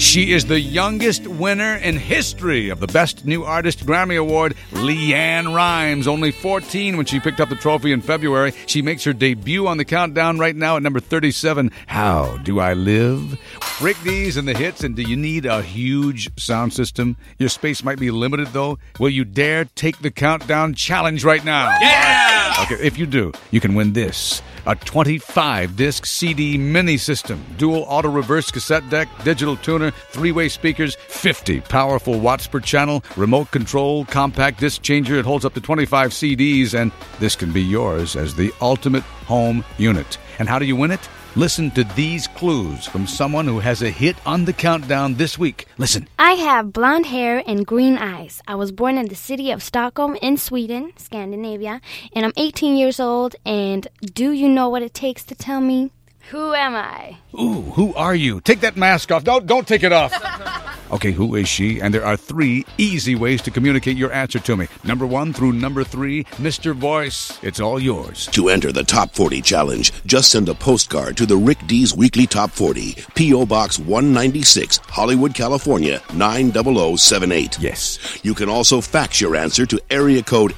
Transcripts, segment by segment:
She is the youngest winner in history of the Best New Artist Grammy Award, LeAnn Rimes. Only 14 when she picked up the trophy in February. She makes her debut on the countdown right now at number 37. How Do I Live? Rick Dees and the hits, and do you need a huge sound system? Your space might be limited, though. Will you dare take the countdown challenge right now? Yeah! Okay, if you do, you can win this. A 25-disc CD mini system, dual auto-reverse cassette deck, digital tuner, 3-way speakers, 50 powerful watts per channel, remote control, compact disc changer. It holds up to 25 CDs, and this can be yours as the ultimate home unit. And how do you win it? Listen to these clues from someone who has a hit on the countdown this week. Listen. I have blonde hair and green eyes. I was born in the city of Stockholm in Sweden, Scandinavia, and I'm 18 years old. And do you know what it takes to tell me? Who am I? Ooh, who are you? Take that mask off. Don't take it off. Okay, who is she? And there are 3 easy ways to communicate your answer to me. Number 1 through number 3, Mr. Voice. It's all yours. To enter the Top 40 Challenge, just send a postcard to the Rick Dees Weekly Top 40, P.O. Box 196, Hollywood, California, 90078. Yes. You can also fax your answer to area code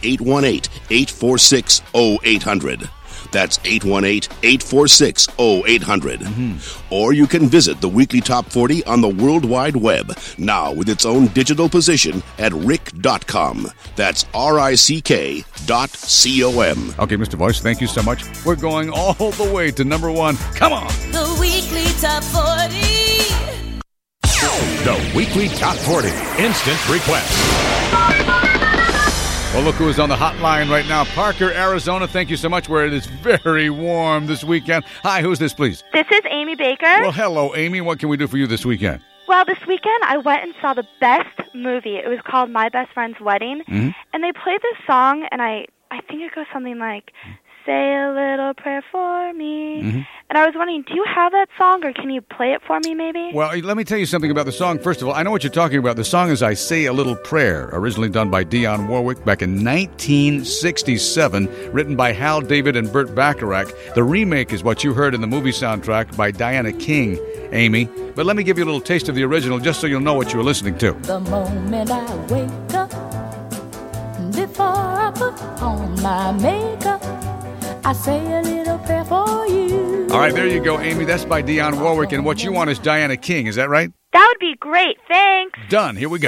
818-846-0800. That's 818-846-0800. Or you can visit the Weekly Top 40 on the World Wide Web, now with its own digital position at rick.com. That's RICK.com. Okay, Mr. Voice, thank you so much. We're going all the way to number 1. Come on! The Weekly Top 40. The Weekly Top 40 Instant Request. Well, look who is on the hotline right now. Parker, Arizona. Thank you so much, where it is very warm this weekend. Hi, who's this, please? This is Amy Baker. Well, hello, Amy. What can we do for you this weekend? Well, this weekend I went and saw the best movie. It was called My Best Friend's Wedding. Mm-hmm. And they played this song, and I think it goes something like, "Say a little prayer for me." Mm-hmm. And I was wondering, do you have that song, or can you play it for me, maybe? Well, let me tell you something about the song. First of all, I know what you're talking about. The song is I Say a Little Prayer, originally done by Dionne Warwick back in 1967, written by Hal David and Burt Bacharach. The remake is what you heard in the movie soundtrack by Diana King, Amy. But let me give you a little taste of the original just so you'll know what you were listening to. The moment I wake up, before I put on my makeup, I say a little prayer for you. All right, there you go, Amy. That's by Dionne Warwick, and what you want is Diana King. Is that right? That would be great. Thanks. Done. Here we go.